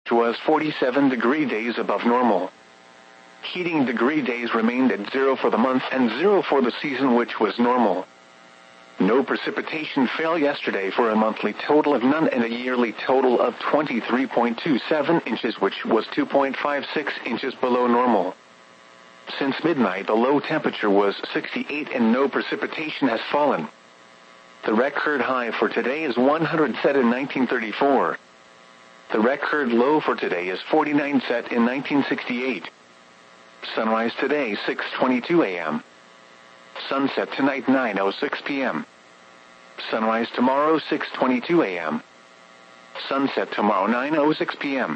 was 47 degree days above normal. Heating degree days remained at 0 for the month and 0 for the season, which was normal. No precipitation fell yesterday for a monthly total of none and a yearly total of 23.27 inches, which was 2.56 inches below normal. Since midnight, the low temperature was 68 and no precipitation has fallen. The record high for today is 100 set in 1934. The record low for today is 49 set in 1968. Sunrise today 6:22 a.m. Sunset tonight 9:06 p.m. Sunrise tomorrow 6:22 a.m. Sunset tomorrow 9:06 p.m.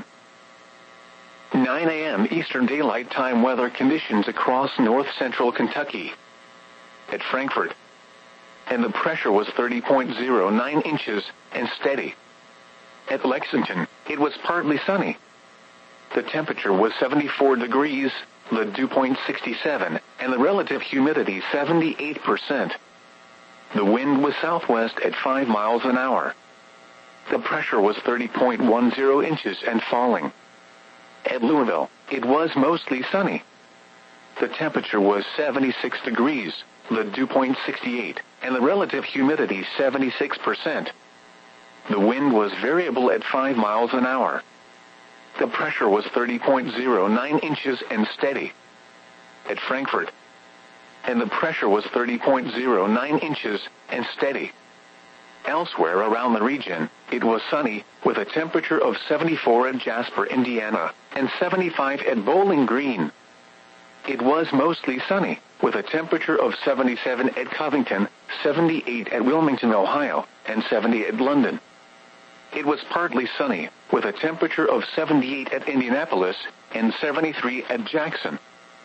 9 a.m. Eastern Daylight Time weather conditions across north-central Kentucky. At Frankfort. And the pressure was 30.09 inches and steady. At Lexington, it was partly sunny. The temperature was 74 degrees, the dew point 67, and the relative humidity 78%. The wind was southwest at 5 miles an hour. The pressure was 30.10 inches and falling. At Louisville, it was mostly sunny. The temperature was 76 degrees, the dew point 68, and the relative humidity 76%. The wind was variable at 5 miles an hour. The pressure was 30.09 inches and steady. At Frankfort. And the pressure was 30.09 inches and steady. Elsewhere around the region, it was sunny, with a temperature of 74 at Jasper, Indiana, and 75 at Bowling Green. It was mostly sunny, with a temperature of 77 at Covington, 78 at Wilmington, Ohio, and 70 at London. It was partly sunny, with a temperature of 78 at Indianapolis, and 73 at Jackson.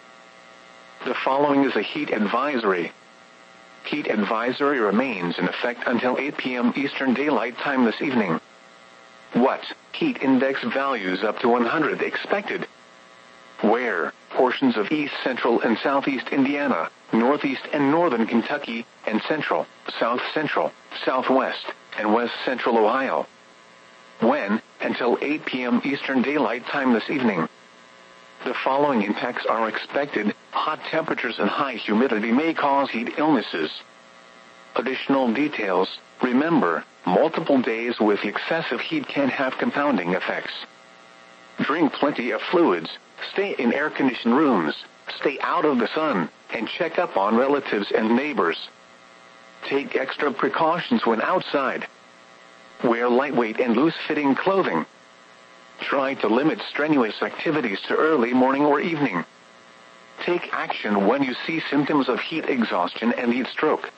The following is a heat advisory. Heat advisory remains in effect until 8 p.m. Eastern Daylight Time this evening. What? Heat index values up to 100 expected. Where? Portions of east central and southeast Indiana, northeast and northern Kentucky, and central, south central, southwest, and west central Ohio. When? Until 8 p.m. Eastern Daylight Time this evening. The following impacts are expected. Hot temperatures and high humidity may cause heat illnesses. Additional details. Remember, multiple days with excessive heat can have compounding effects. Drink plenty of fluids, stay in air-conditioned rooms, stay out of the sun, and check up on relatives and neighbors. Take extra precautions when outside. Wear lightweight and loose-fitting clothing. Try to limit strenuous activities to early morning or evening. Take action when you see symptoms of heat exhaustion and heat stroke.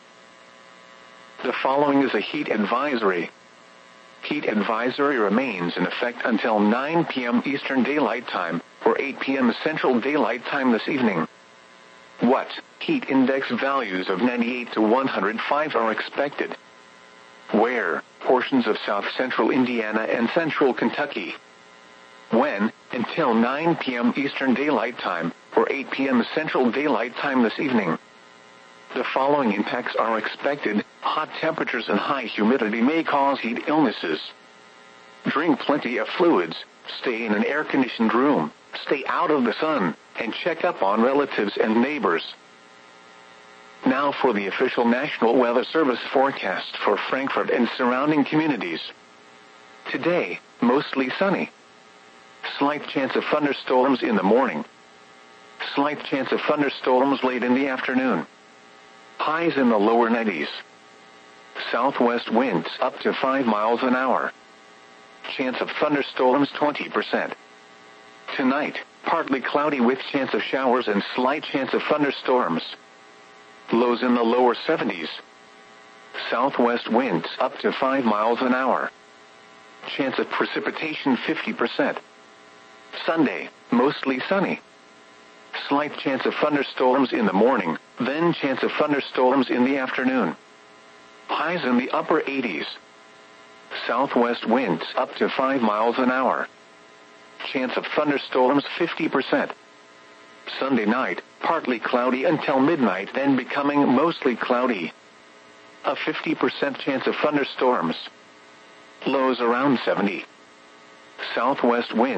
The following is a heat advisory. Heat advisory remains in effect until 9 p.m. Eastern Daylight Time, or 8 p.m. Central Daylight Time this evening. What? Heat index values of 98 to 105 are expected. Where? Portions of south-central Indiana and central Kentucky. When? Until 9 p.m. Eastern Daylight Time, or 8 p.m. Central Daylight Time this evening. The following impacts are expected. Hot temperatures and high humidity may cause heat illnesses. Drink plenty of fluids, stay in an air-conditioned room, stay out of the sun, and check up on relatives and neighbors. Now for the official National Weather Service forecast for Frankfort and surrounding communities. Today, mostly sunny. Slight chance of thunderstorms in the morning. Slight chance of thunderstorms late in the afternoon. Highs in the lower 90s. Southwest winds up to 5 miles an hour. Chance of thunderstorms 20%. Tonight, partly cloudy with chance of showers and slight chance of thunderstorms. Lows in the lower 70s. Southwest winds up to 5 miles an hour. Chance of precipitation 50%. Sunday, mostly sunny. Slight chance of thunderstorms in the morning, then chance of thunderstorms in the afternoon. Highs in the upper 80s. Southwest winds up to 5 miles an hour. Chance of thunderstorms 50%. Sunday night, partly cloudy until midnight, then becoming mostly cloudy. A 50% chance of thunderstorms. Lows around 70. Southwest winds